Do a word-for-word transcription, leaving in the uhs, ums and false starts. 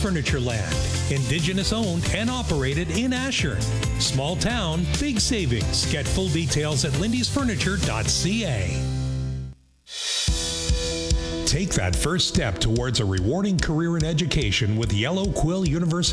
Furniture Land. Indigenous owned and operated in Asher. Small town, big savings. Get full details at lindys furniture dot c a. Take that first step towards a rewarding career in education with Yellow Quill University.